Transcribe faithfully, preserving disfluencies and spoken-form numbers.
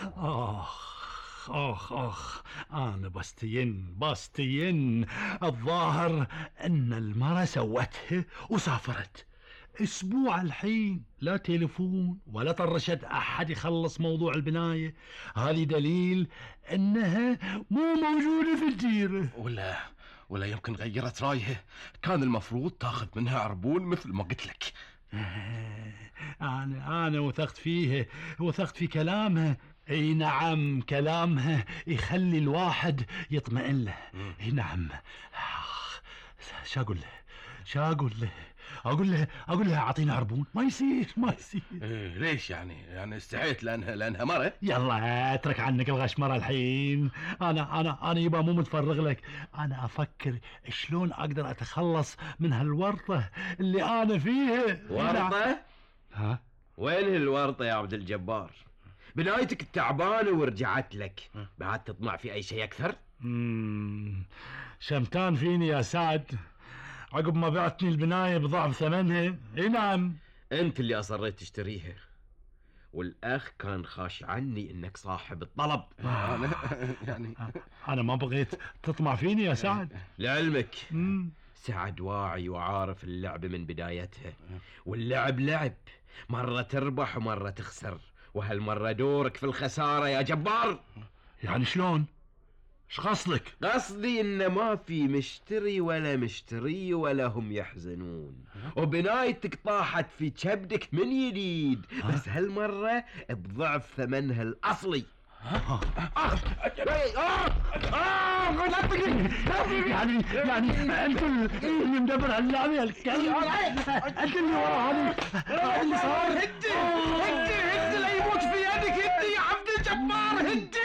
آخ آخ آخ أنا بستين بستين. الظاهر أن المرة سوته وسافرت أسبوع الحين، لا تليفون ولا طرشت أحد يخلص موضوع البناية. هذه دليل أنها مو موجودة في الجيرة. ولا ولا يمكن غيرت رايها، كان المفروض تاخذ منها عربون مثل ما قلت لك. أنا أنا وثقت فيها، وثقت في كلامها. اي نعم، كلامها يخلي الواحد يطمئن له. اي نعم. شو اقول له شو اقول له اقول له اقول له اعطينا عربون؟ ما يصير ما يصير. إيه ليش يعني؟ يعني استحيت لانها لانها مرة؟ يلا اترك عنك الغشمرة الحين. انا انا انا يبا مو متفرغ لك. انا افكر شلون اقدر اتخلص من هالورطة اللي انا فيها. ورطة؟ ها؟ وين الورطة يا عبد الجبار؟ بنايتك التعبانة ورجعت لك، بعد تطمع في اي شيء اكثر؟ مم. شمتان فيني يا سعد عقب ما بعتني البناية بضعف ثمنها. اي نعم. انت اللي اصريت تشتريها، والاخ كان خاش عني انك صاحب الطلب. أنا يعني انا ما بغيت تطمع فيني يا سعد. لعلمك مم. سعد واعي وعارف اللعب من بدايتها، واللعب لعب، مرة تربح ومرة تخسر، وهالمرة دورك في الخسارة يا جبار. يعني شلون؟ ايش قصدك؟ قصدي ان ما في مشتري ولا مشتري ولا هم يحزنون، وبنايتك طاحت في كبدك من جديد، بس هالمرة بضعف ثمنها الاصلي. يعني يعني انت اللي مدبر هاللعبة الكلب، انت اللي ورا هذه اللي صار. هدي هدي هدي لا يموت في يدك، هدي يا عبد الجبار هدي.